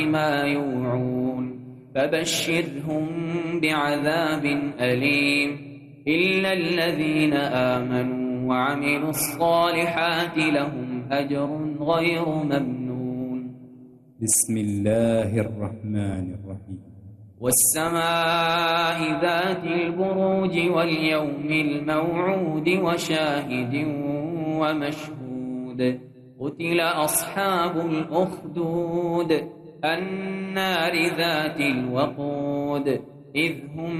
ما يوعون فبشرهم بعذاب أليم إلا الذين آمنوا وعملوا الصالحات لهم أجر غير ممنون. بسم الله الرحمن الرحيم. والسماء ذات البروج واليوم الموعود وشاهد ومشهود قتل أصحاب الأخدود النار ذات الوقود إذ هم